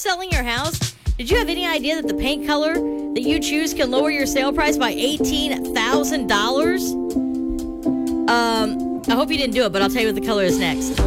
selling your house? Did you have any idea that the paint color that you choose can lower your sale price by $18,000? I hope you didn't do it, but I'll tell you what the color is next.